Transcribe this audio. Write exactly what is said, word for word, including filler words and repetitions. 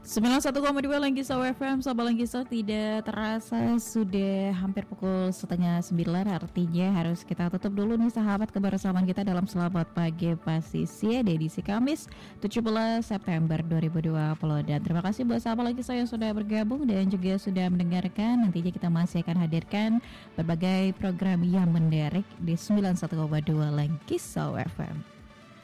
sembilan puluh satu koma dua Langkisau F M, Sahabat Langkisau, tidak terasa sudah hampir pukul setengah sembilan. Artinya harus kita tutup dulu nih sahabat kebersamaan kita dalam Selamat Pagi Pasisi edisi Kamis tujuh belas September dua ribu dua puluh. Dan terima kasih buat sahabat Langkisau yang sudah bergabung dan juga sudah mendengarkan. Nantinya kita masih akan hadirkan berbagai program yang menarik di sembilan puluh satu koma dua Langkisau F M.